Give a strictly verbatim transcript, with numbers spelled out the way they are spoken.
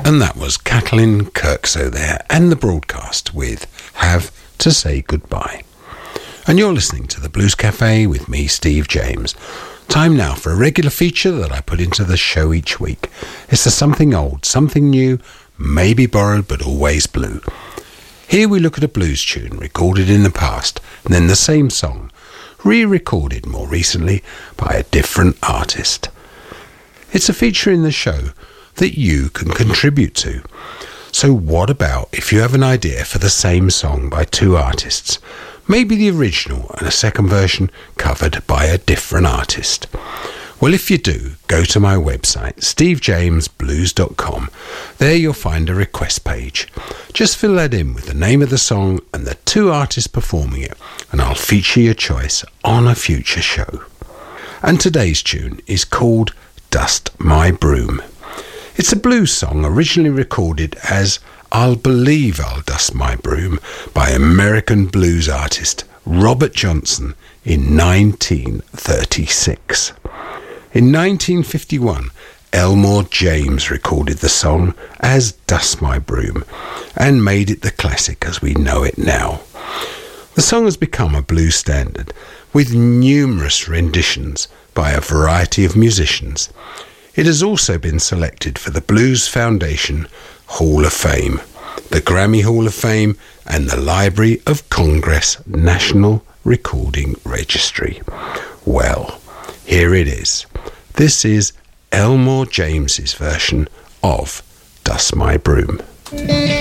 And that was Kathleen Kirkso there, and the broadcast with Have to Say Goodbye. And you're listening to the Blues Cafe with me, Steve James. Time now for a regular feature that I put into the show each week. It's the something old, something new, maybe borrowed but always blue. Here we look at a blues tune recorded in the past, and then the same song, re-recorded more recently by a different artist. It's a feature in the show that you can contribute to. So what about if you have an idea for the same song by two artists? Maybe the original and a second version covered by a different artist. Well, if you do, go to my website, steve james blues dot com. There you'll find a request page. Just fill that in with the name of the song and the two artists performing it, and I'll feature your choice on a future show. And today's tune is called Dust My Broom. It's a blues song originally recorded as I'll Believe I'll Dust My Broom by American blues artist Robert Johnson in nineteen thirty-six. In nineteen fifty-one, Elmore James recorded the song as Dust My Broom and made it the classic as we know it now. The song has become a blues standard with numerous renditions by a variety of musicians. It has also been selected for the Blues Foundation Hall of Fame, the Grammy Hall of Fame, and the Library of Congress National Recording Registry. Well, here it is. This is Elmore James's version of Dust My Broom.